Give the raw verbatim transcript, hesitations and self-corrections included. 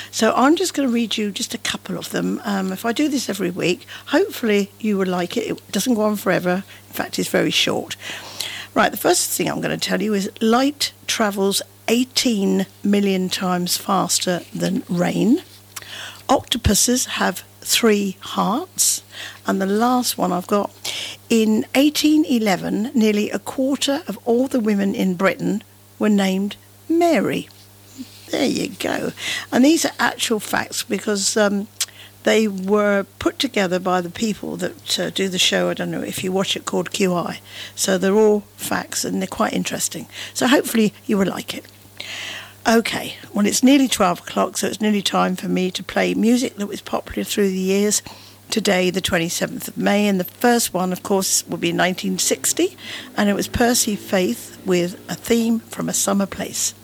So I'm just going to read you just a couple of them. Um, if I do this every week, hopefully you will like it. It doesn't go on forever. In fact, it's very short. Right, the first thing I'm going to tell you is light travels eighteen million times faster than rain. Octopuses have three hearts. And the last one I've got, in eighteen eleven, nearly a quarter of all the women in Britain were named Mary. There you go. And these are actual facts because um, they were put together by the people that uh, do the show. I don't know if you watch it, called Q I. So they're all facts and they're quite interesting. So hopefully you will like it. Okay, well, it's nearly twelve o'clock, so it's nearly time for me to play music that was popular through the years. Today, the twenty-seventh of May, and the first one, of course, will be nineteen sixty, and it was Percy Faith with A Theme from a Summer Place.